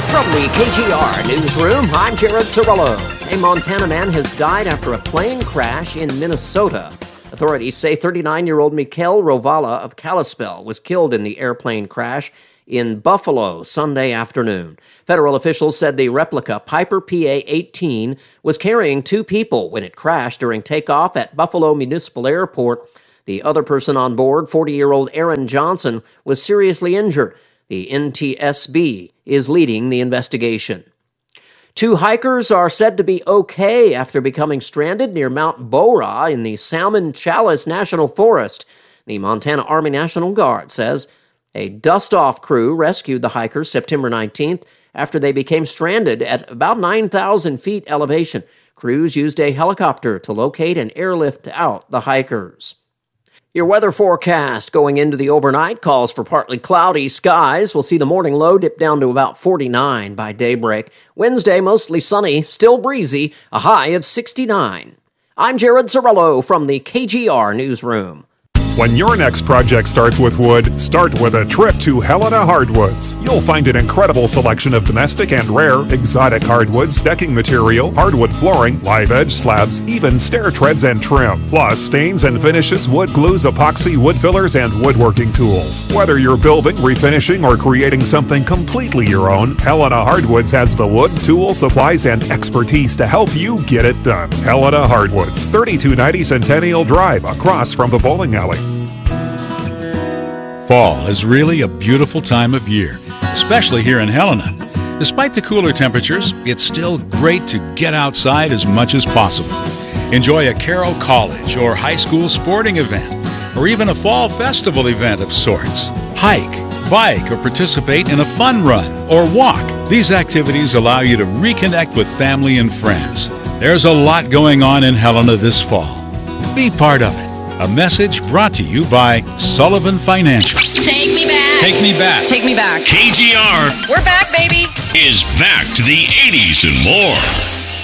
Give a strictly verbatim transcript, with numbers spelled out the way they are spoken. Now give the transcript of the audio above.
From the K G R Newsroom, I'm Jared Cirillo. A Montana man has died after a plane crash in Minnesota. Authorities say thirty-nine-year-old Mikhail Rovala of Kalispell was killed in the airplane crash in Buffalo Sunday afternoon. Federal officials said the replica Piper P A eighteen was carrying two people when it crashed during takeoff at Buffalo Municipal Airport. The other person on board, forty-year-old Aaron Johnson, was seriously injured. The N T S B is leading the investigation. Two hikers are said to be okay after becoming stranded near Mount Bora in the Salmon Chalice National Forest. The Montana Army National Guard says a dust-off crew rescued the hikers September nineteenth after they became stranded at about nine thousand feet elevation. Crews used a helicopter to locate and airlift out the hikers. Your weather forecast going into the overnight calls for partly cloudy skies. We'll see the morning low dip down to about forty-nine by daybreak. Wednesday, mostly sunny, still breezy, a high of sixty-nine. I'm Jared Cirillo from the K G R Newsroom. When your next project starts with wood, start with a trip to Helena Hardwoods. You'll find an incredible selection of domestic and rare exotic hardwoods, decking material, hardwood flooring, live edge slabs, even stair treads and trim. Plus stains and finishes, wood glues, epoxy, wood fillers, and woodworking tools. Whether you're building, refinishing, or creating something completely your own, Helena Hardwoods has the wood, tools, supplies, and expertise to help you get it done. Helena Hardwoods, thirty-two ninety Centennial Drive, across from the bowling alley. Fall is really a beautiful time of year, especially here in Helena. Despite the cooler temperatures, it's still great to get outside as much as possible. Enjoy a Carroll College or high school sporting event, or even a fall festival event of sorts. Hike, bike, or participate in a fun run or walk. These activities allow you to reconnect with family and friends. There's a lot going on in Helena this fall. Be part of it. A message brought to you by Sullivan Financial. Take me back. Take me back. Take me back. K G R. We're back, baby. Is back to the eighties and more.